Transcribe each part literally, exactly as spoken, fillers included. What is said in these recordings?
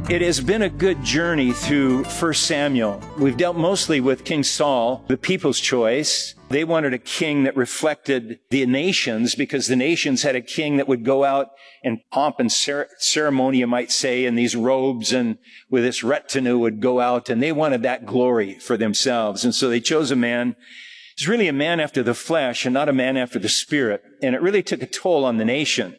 It has been a good journey through First Samuel. We've dealt mostly with King Saul, the people's choice. They wanted a king that reflected the nations because the nations had a king that would go out in pomp and cer- ceremony, you might say, in these robes and with this retinue would go out, and they wanted that glory for themselves. And so they chose a man. He's really a man after the flesh and not a man after the spirit. And it really took a toll on the nation.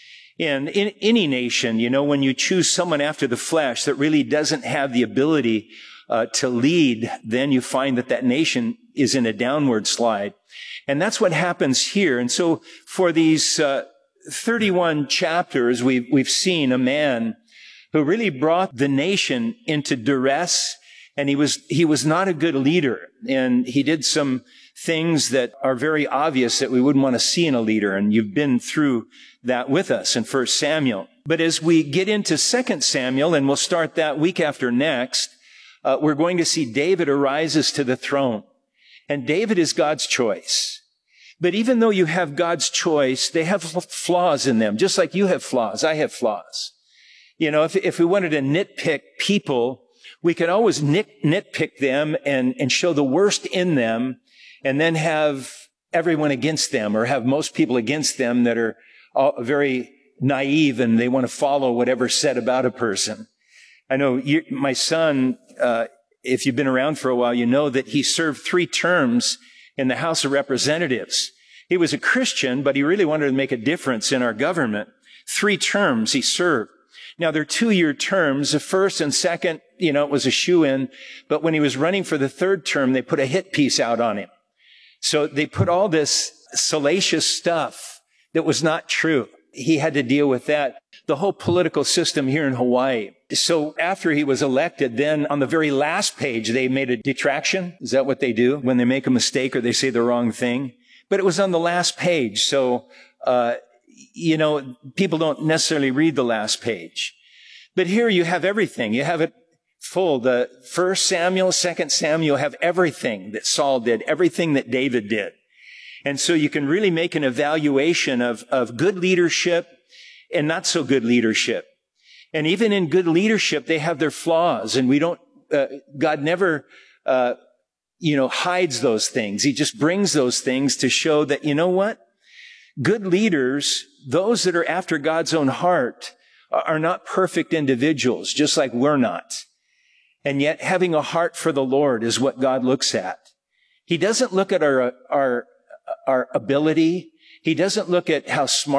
And in any nation, you know, when you choose someone after the flesh that really doesn't have the ability uh, to lead, then you find that that nation is in a downward slide. And that's what happens here. And so for these uh, thirty-one chapters, we've, we've seen a man who really brought the nation into duress. And he was, he was not a good leader. And he did some things that are very obvious that we wouldn't want to see in a leader. And you've been through that with us in First Samuel. But as we get into Second Samuel, and we'll start that week after next, uh, we're going to see David arises to the throne. And David is God's choice. But even though you have God's choice, they have flaws in them, just like you have flaws. I have flaws. You know, if, if we wanted to nitpick people, we could always nit, nitpick them and, and show the worst in them and then have everyone against them or have most people against them that are all very naive and they want to follow whatever's said about a person. I know you, my son, uh, if you've been around for a while, you know that he served three terms in the House of Representatives. He was a Christian, but he really wanted to make a difference in our government. Three terms he served. Now, they're two-year terms. The first and second, you know, it was a shoo-in. But when he was running for the third term, they put a hit piece out on him. So they put all this salacious stuff that was not true. He had to deal with that. The whole political system here in Hawaii. So after he was elected, then on the very last page, they made a detraction. Is that what they do when they make a mistake or they say the wrong thing? But it was on the last page. So, uh, you know, people don't necessarily read the last page. But here you have everything. You have it full. The First Samuel, Second Samuel have everything that Saul did, everything that David did. And so you can really make an evaluation of, of good leadership and not so good leadership. And even in good leadership, they have their flaws. And we don't, uh, God never, uh, you know, hides those things. He just brings those things to show that, you know what? Good leaders, those that are after God's own heart, are not perfect individuals, just like we're not. And yet having a heart for the Lord is what God looks at. He doesn't look at our, our, our ability. He doesn't look at how smart